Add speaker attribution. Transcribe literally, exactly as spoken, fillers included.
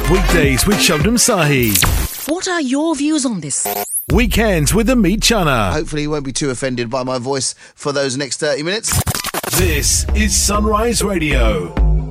Speaker 1: Weekdays with Shabnam Sahi.
Speaker 2: What are your views on this?
Speaker 1: Weekends with Amit Chana.
Speaker 3: Hopefully you won't be too offended by my voice for those next thirty minutes.
Speaker 1: This is Sunrise Radio.